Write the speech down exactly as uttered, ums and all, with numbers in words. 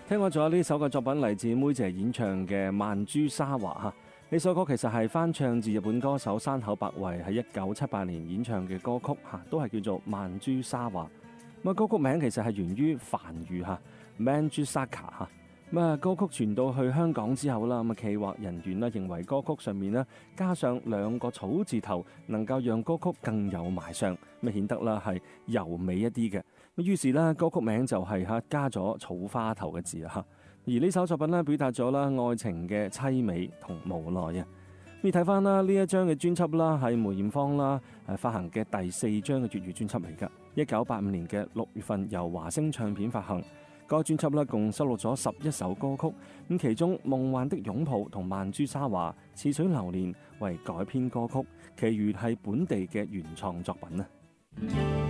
聽過咗呢首嘅作品嚟自妹姐演唱嘅《曼珠沙華》哈，呢首歌其實係翻唱自日本歌手山口百惠喺一九七八年演唱嘅歌曲哈，都係叫做《曼珠沙華》。咁啊，歌曲名其實係源於梵語哈 Manjusaka 哈。咁啊，歌曲傳到去香港之後啦，咁啊，企劃人員啦認為歌曲上面咧加上兩個草字頭，能夠讓歌曲更有賣相，咁啊顯得啦係柔美一啲嘅。咁於是咧，歌曲名就係嚇加咗草花頭嘅字啊嚇。而呢首作品咧表達咗啦愛情嘅凄美同無奈啊。咁睇翻啦呢一張嘅專輯啦，係梅艷芳啦誒發行嘅第四張嘅粵語專輯嚟㗎。一九八五年嘅六月份由華星唱片發行。個專輯咧共收錄咗十一首歌曲，咁其中《夢幻的擁抱》同《曼珠沙華》《似水流年》為改編歌曲，其餘係本地嘅原創作品啊。